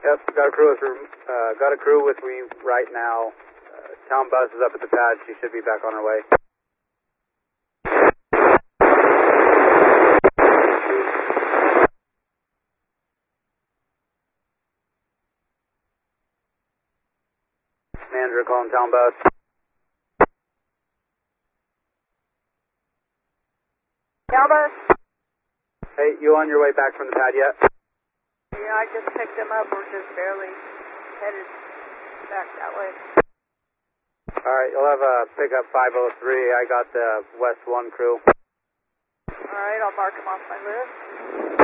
Yep, got a crew with me right now. Town bus is up at the pad. She should be back on her way. Manager calling town bus. Town bus? Hey, you on your way back from the pad yet? Yeah, I just picked him up. We're just barely headed back that way. Alright, you'll have a pickup 503. I got the West 1 crew. Alright, I'll mark him off my list.